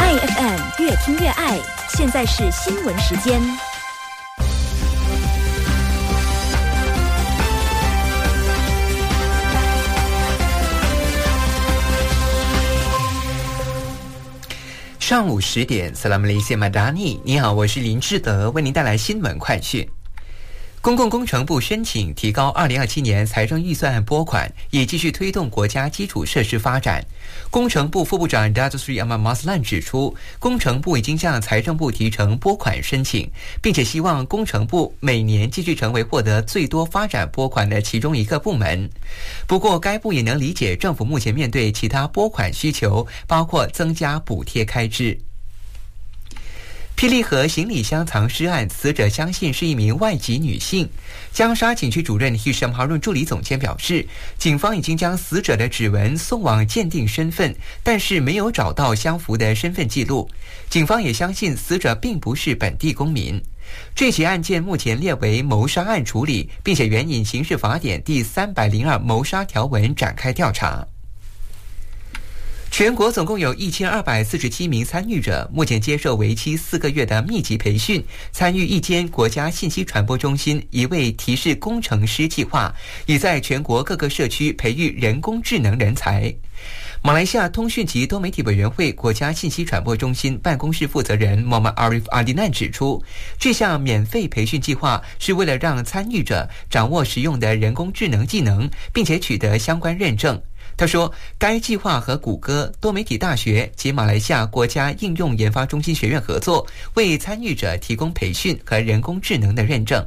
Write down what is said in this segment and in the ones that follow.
爱 FM 越听越爱，现在是新闻时间。 上午10点 Salam Malaysia Madani， 你好，我是林志德，为您带来新闻快讯。公共工程部申请提高2027年财政预算案拨款，以继续推动国家基础设施发展。工程部副部长 Datuk Seri Ahmad Maslan 指出，工程部已经向财政部提呈拨款申请，并且希望工程部每年继续成为获得最多发展拨款的其中一个部门。不过，该部也能理解政府目前面对其他拨款需求，包括增加补贴开支。霹雳河行李箱藏尸案，死者相信是一名外籍女性。江沙警区主任 Hisham Harun 助理总监表示，警方已经将死者的指纹送往鉴定身份，但是没有找到相符的身份记录。警方也相信死者并不是本地公民。这起案件目前列为谋杀案处理，并且援引刑事法典第302谋杀条文展开调查。全国总共有1247名参与者，目前接受为期4个月的密集培训，参与一间国家信息传播中心一位提示工程师计划，已在全国各个社区培育人工智能人才。马来西亚通讯及多媒体委员会国家信息传播中心办公室负责人 Muhammad Arif Adinan 指出，这项免费培训计划是为了让参与者掌握实用的人工智能技能，并且取得相关认证。他说，该计划和谷歌、多媒体大学及马来西亚国家应用研发中心学院合作，为参与者提供培训和人工智能的认证。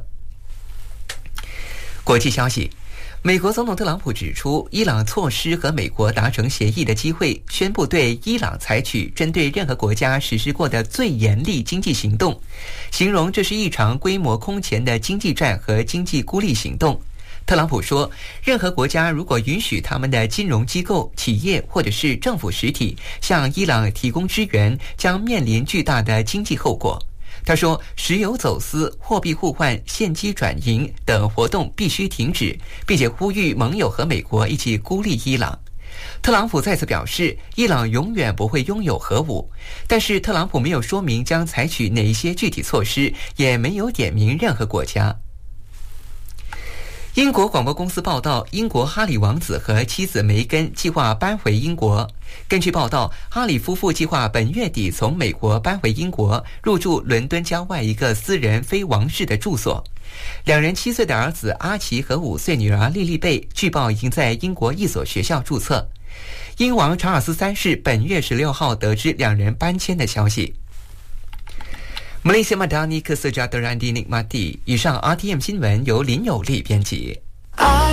国际消息，美国总统特朗普指出，伊朗错失和美国达成协议的机会，宣布对伊朗采取针对任何国家实施过的最严厉经济行动，形容这是一场规模空前的经济战和经济孤立行动。特朗普说，任何国家如果允许他们的金融机构、企业或者是政府实体向伊朗提供支援，将面临巨大的经济后果。他说，石油走私、货币互换、现金转移等活动必须停止，并且呼吁盟友和美国一起孤立伊朗。特朗普再次表示，伊朗永远不会拥有核武，但是特朗普没有说明将采取哪一些具体措施，也没有点名任何国家。英国广播公司报道，英国哈里王子和妻子梅根计划搬回英国。根据报道，哈里夫妇计划本月底从美国搬回英国，入住伦敦郊外一个私人非王室的住所。两人7岁的儿子阿奇和5岁女儿莉莉贝，据报已经在英国一所学校注册。英王查尔斯3世本月16号得知两人搬迁的消息。Malaysia Madani Kesejahteraan dinikmati。以上 RTM 新闻由林有利编辑。